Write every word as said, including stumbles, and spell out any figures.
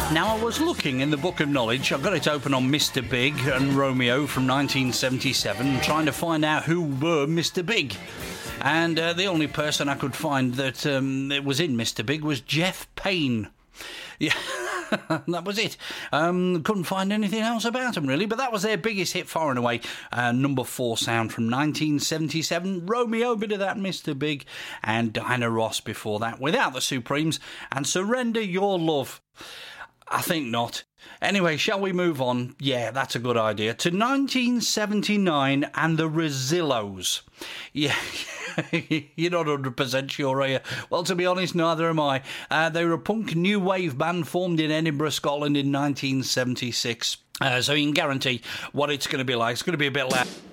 Now, I was looking in the Book of Knowledge. I've got it open on Mister Big and Romeo from nineteen seventy-seven, trying to find out who were Mister Big. And uh, the only person I could find that um, it was in Mister Big was Jeff Payne. Yeah, that was it. Um, couldn't find anything else about them, really, but that was their biggest hit far and away. Uh, number four sound from nineteen seventy-seven. Romeo, bit of that, Mister Big, and Diana Ross before that, Without the Supremes, and Surrender Your Love. I think not. Anyway, shall we move on? Yeah, that's a good idea. To nineteen seventy-nine and the Rezillos. Yeah, you're not one hundred percent sure, are you? Well, to be honest, neither am I. Uh, they were a punk new wave band formed in Edinburgh, Scotland in nineteen seventy-six. Uh, so you can guarantee what it's going to be like. It's going to be a bit loud.